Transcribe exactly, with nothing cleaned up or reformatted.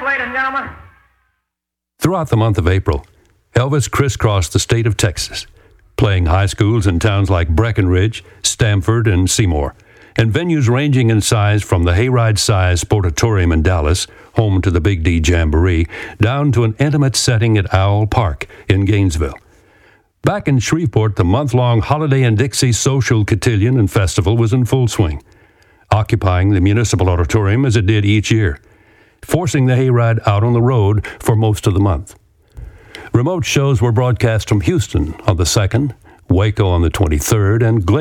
ladies and gentlemen. Throughout the month of April, Elvis crisscrossed the state of Texas, playing high schools in towns like Breckenridge, Stamford, and Seymour, and venues ranging in size from the Hayride-sized Sportatorium in Dallas, home to the Big D Jamboree, down to an intimate setting at Owl Park in Gainesville. Back in Shreveport, the month-long Holiday in Dixie Social Cotillion and Festival was in full swing, occupying the Municipal Auditorium as it did each year, forcing the Hayride out on the road for most of the month. Remote shows were broadcast from Houston on the second, Waco on the twenty-third, and Glen